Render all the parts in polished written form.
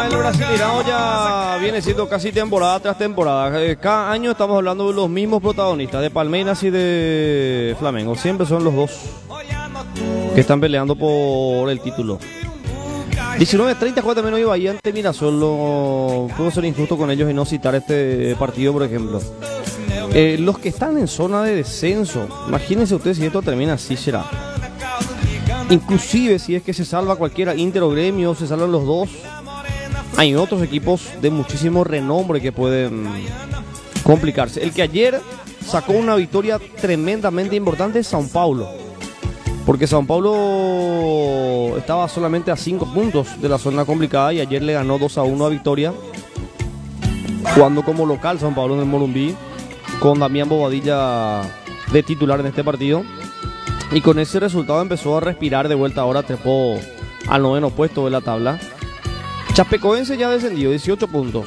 el Brasileirão ya viene siendo casi temporada tras temporada. Cada año estamos hablando de los mismos protagonistas, de Palmeiras y de Flamengo. Siempre son los dos que están peleando por el título. 19:30 juega también hoy Bahía ante Mirasol. Puedo ser injusto con ellos y no citar este partido, por ejemplo. Los que están en zona de descenso, imagínense ustedes si esto termina así será. Inclusive si es que se salva cualquiera, Inter o Gremio, se salvan los dos, hay otros equipos de muchísimo renombre que pueden complicarse. El que ayer sacó una victoria tremendamente importante es São Paulo, porque São Paulo estaba solamente a 5 puntos de la zona complicada y ayer le ganó 2-1 a Victoria, jugando como local São Paulo en el Morumbi, con Damián Bobadilla de titular en este partido. Y con ese resultado empezó a respirar de vuelta. Ahora trepó al 9º puesto de la tabla. Chapecoense ya descendió, 18 puntos.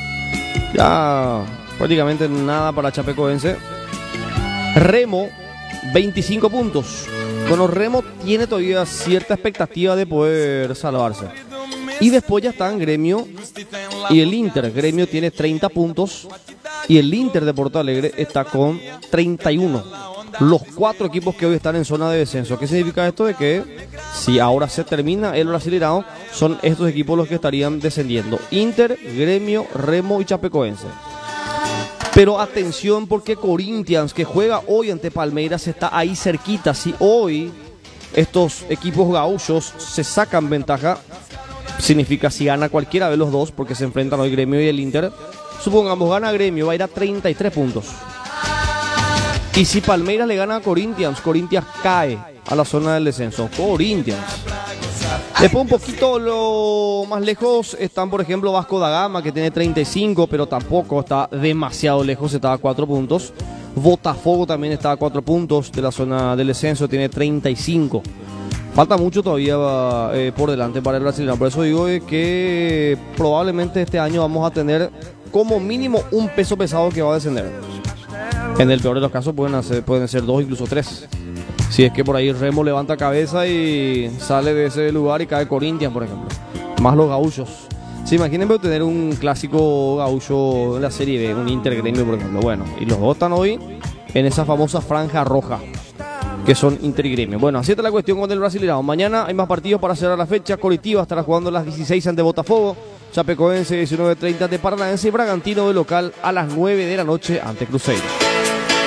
Ya prácticamente nada para Chapecoense. Remo, 25 puntos. Bueno, Remo tiene todavía cierta expectativa de poder salvarse. Y después ya están Gremio y el Inter. Gremio tiene 30 puntos y el Inter de Porto Alegre está con 31. Los 4 equipos que hoy están en zona de descenso. ¿Qué significa esto? De que si ahora se termina el Brasileirão, son estos equipos los que estarían descendiendo: Inter, Gremio, Remo y Chapecoense. Pero atención, porque Corinthians, que juega hoy ante Palmeiras, está ahí cerquita. Si hoy estos equipos gaúchos se sacan ventaja, significa si gana cualquiera de los dos, porque se enfrentan hoy Gremio y el Inter. Supongamos gana Gremio, va a ir a 33 puntos. Y si Palmeiras le gana a Corinthians, Corinthians cae a la zona del descenso. Corinthians. Después un poquito lo más lejos están, por ejemplo, Vasco da Gama, que tiene 35, pero tampoco está demasiado lejos, está a 4 puntos. Botafogo también está a 4 puntos de la zona del descenso, tiene 35. Falta mucho todavía por delante para el Brasileirão. Por eso digo que probablemente este año vamos a tener como mínimo un peso pesado que va a descender. En el peor de los casos pueden ser 2, incluso 3. Si es que por ahí Remo levanta cabeza y sale de ese lugar y cae Corinthians, por ejemplo. Más los gaúchos. Sí, imagínense tener un clásico gaúcho en la Serie B, un Inter Gremio, por ejemplo. Bueno, y los dos están hoy en esa famosa franja roja, que son Inter y Gremio. Bueno, así está la cuestión con el Brasileirão. Mañana hay más partidos para cerrar la fecha. Coritiba estará jugando a las 16 ante Botafogo. Chapecoense 19:30 ante Paranaense y Bragantino de local a las 9 de la noche ante Cruzeiro.